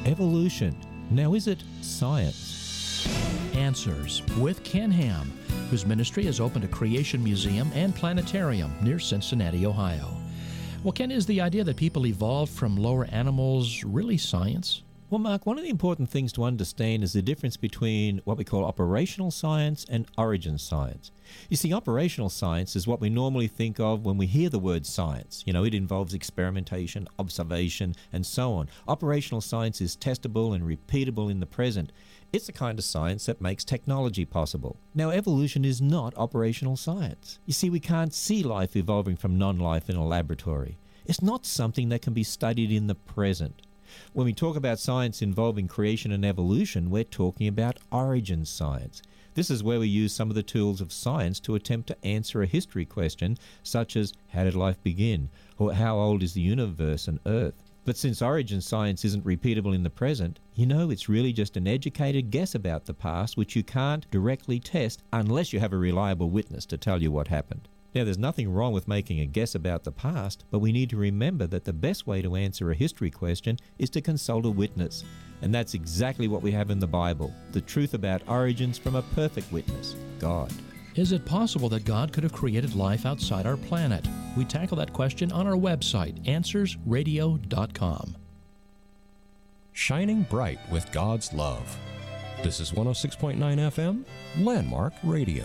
evolution. Now, is it science? Answers with Ken Ham, whose ministry is open to Creation Museum and Planetarium near Cincinnati, Ohio. Well, Ken, is the idea that people evolved from lower animals really science? Well, Mark, one of the important things to understand is the difference between what we call operational science and origin science. You see, operational science is what we normally think of when we hear the word science. You know, it involves experimentation, observation, and so on. Operational science is testable and repeatable in the present. It's the kind of science that makes technology possible. Now, evolution is not operational science. You see, we can't see life evolving from non-life in a laboratory. It's not something that can be studied in the present. When we talk about science involving creation and evolution, we're talking about origin science. This is where we use some of the tools of science to attempt to answer a history question, such as how did life begin, or how old is the universe and Earth. But since origin science isn't repeatable in the present, you know, it's really just an educated guess about the past which you can't directly test unless you have a reliable witness to tell you what happened. Now, there's nothing wrong with making a guess about the past, but we need to remember that the best way to answer a history question is to consult a witness. And that's exactly what we have in the Bible, the truth about origins from a perfect witness, God. Is it possible that God could have created life outside our planet? We tackle that question on our website, AnswersRadio.com. Shining bright with God's love. This is 106.9 FM, Landmark Radio.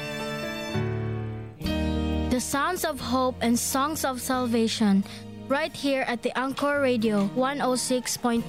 The sounds of hope and songs of salvation, right here at the Anchor Radio 106.9